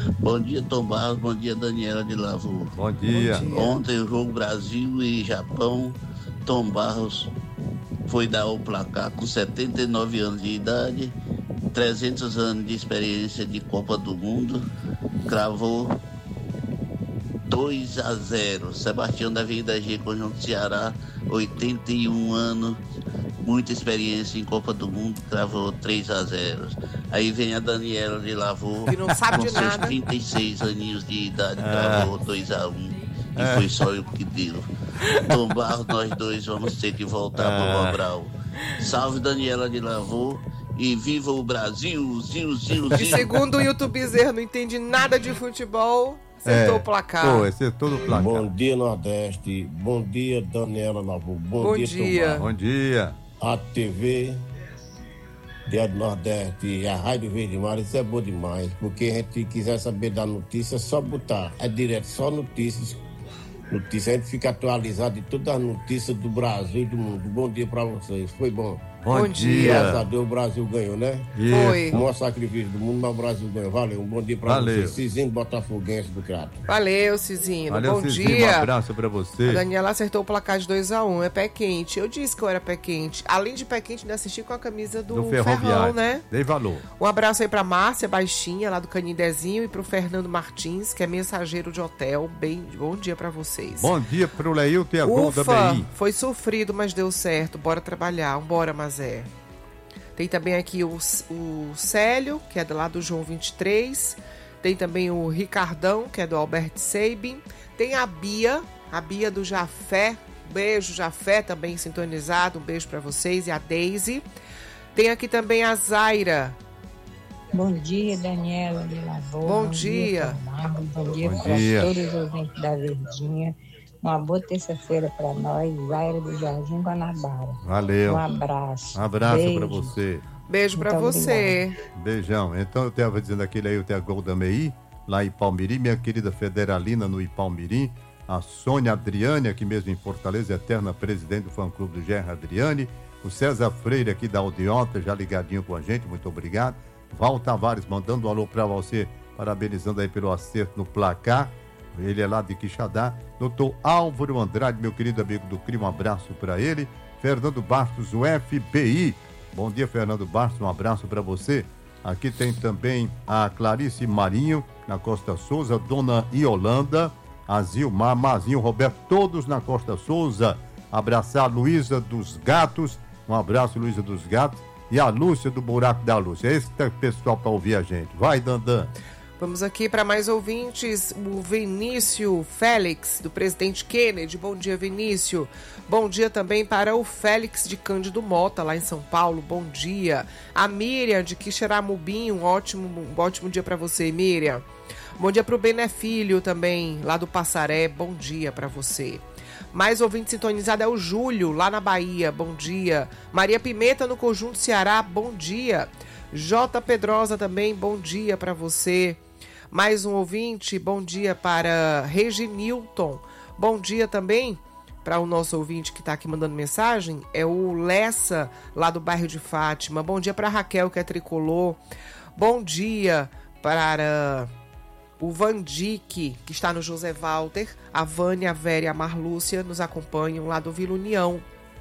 Bom dia, Tom Barros. Bom dia, Daniela de Lavur. Bom dia. Ontem o jogo Brasil e Japão. Tom Barros foi dar o placar com 79 anos de idade, 300 anos de experiência de Copa do Mundo. Cravou 2-0. Sebastião da Vida G, Conjunto Ceará, 81 anos, muita experiência em Copa do Mundo, cravou 3-0. Aí vem a Daniela de Lavur, que não sabe com de seus nada. 36 aninhos de idade, cravou 2-1. E foi só eu que deu. Tom Barros, nós dois vamos ter que voltar para o Mobral. Salve, Daniela de Lavur. E viva o Brasil, E segundo o YouTube Bezerra, não entende nada de futebol, acertou o placar. Acertou no placar. Bom dia, Nordeste. Bom dia, Daniela Lavur. Bom dia. Tomar. Bom dia. A TV, Dia do Nordeste e a Rádio Verde Mar, isso é bom demais. Porque a gente quiser saber da notícia, é só botar. É direto, só notícias. A gente fica atualizado de todas as notícias do Brasil e do mundo. Bom dia pra vocês. Foi bom. Bom dia. Graças a Deus o Brasil ganhou, né? Foi. O maior sacrifício do mundo, mas o Brasil ganhou. Valeu, um bom dia pra vocês. Cizinho Botafoguense do Crato. Valeu, Cizinho. Valeu, Bom Cizinho. dia. Um abraço pra você. A Daniela acertou o placar de 2-1. É pé quente. Eu disse que eu era pé quente. Além de pé quente, ainda assisti com a camisa do Ferrão, né? Dei valor. Um abraço aí pra Márcia Baixinha, lá do Canindezinho, e pro Fernando Martins, que é mensageiro de hotel. Bom dia pra vocês. Bom dia pro Leilton e a Gol da BI. Foi sofrido, mas deu certo. Bora trabalhar. Bora, Mazé. Tem também aqui o Célio, que é do lado do João 23. Tem também o Ricardão, que é do Albert Seibin. Tem a Bia do Jafé. Beijo, Jafé, também sintonizado. Um beijo pra vocês. E a Deise. Tem aqui também a Zaira. Bom dia, Daniela de Lavor. Bom dia. Bom dia para todos os ouvintes da Verdinha. Uma boa terça-feira para nós, Zaira do Jardim Guanabara. Valeu. Um abraço. Um abraço para você. Beijo para você. Obrigada. Beijão. Então eu estava dizendo aquele aí, eu tenho a Gol da MEI, lá em Palmirim, minha querida Federalina no Ipalmirim, a Sônia Adriane, aqui mesmo em Fortaleza, eterna presidente do fã-clube do Gerra Adriane, o César Freire aqui da Aldeota, já ligadinho com a gente, muito obrigado. Val Tavares mandando um alô para você, parabenizando aí pelo acerto no placar. Ele é lá de Quixadá. Doutor Álvaro Andrade, meu querido amigo do CRI, um abraço para ele. Fernando Bastos, o FBI. Bom dia, Fernando Bastos, um abraço para você. Aqui tem também a Clarice Marinho, na Costa Souza, Dona Iolanda, a Zilmar, Mazinho, Roberto, todos na Costa Souza. Abraçar a Luísa dos Gatos, um abraço, Luísa dos Gatos. E a Lúcia do Buraco da Lúcia. Esse que é o pessoal para ouvir a gente. Vai, Dandan. Vamos aqui para mais ouvintes, o Vinícius Félix, do Presidente Kennedy. Bom dia, Vinícius. Bom dia também para o Félix de Cândido Mota, lá em São Paulo. Bom dia. A Miriam de Quixeramobim, um ótimo dia para você, Miriam. Bom dia para o Benefilho também, lá do Passaré. Bom dia para você. Mais ouvinte sintonizado é o Júlio, lá na Bahia. Bom dia. Maria Pimenta, no Conjunto Ceará. Bom dia. J. Pedrosa também, bom dia para você. Mais um ouvinte, bom dia para Reginilton. Bom dia também para o nosso ouvinte que está aqui mandando mensagem, é o Lessa, lá do bairro de Fátima. Bom dia para Raquel, que é tricolor. Bom dia para o Vandique, que está no José Walter. A Vânia, a Vera e a Marlúcia nos acompanham lá do Vila União.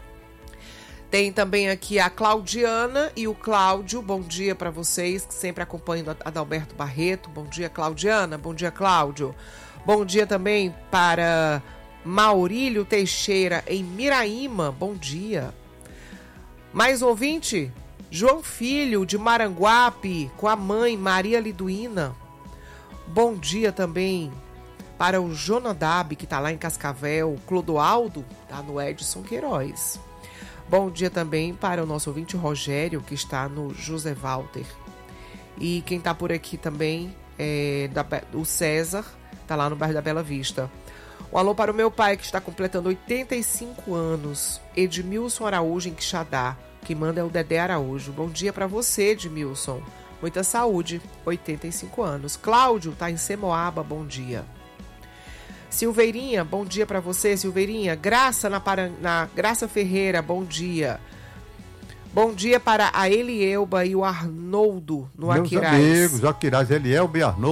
Tem também aqui a Claudiana e o Cláudio. Bom dia para vocês que sempre acompanham a Adalberto Barreto. Bom dia, Claudiana. Bom dia, Cláudio. Bom dia também para Maurílio Teixeira, em Miraíma. Bom dia. Mais um ouvinte? João Filho, de Maranguape, com a mãe Maria Liduína. Bom dia também para o Jonadab, que está lá em Cascavel. O Clodoaldo, está no Edson Queiroz. Bom dia também para o nosso ouvinte Rogério, que está no José Walter. E quem está por aqui também é o César, está lá no bairro da Bela Vista. Um alô para o meu pai, que está completando 85 anos, Edmilson Araújo, em Quixadá. Quem manda é o Dedé Araújo. Bom dia para você, Edmilson. Muita saúde, 85 anos. Cláudio está em Semoaba, bom dia. Silveirinha, bom dia para você, Silveirinha. Graça na Graça Ferreira, bom dia. Bom dia para a Elielba e o Arnoldo no Aquiraz. Meus amigos, Aquiraz, Elielba e Arnoldo.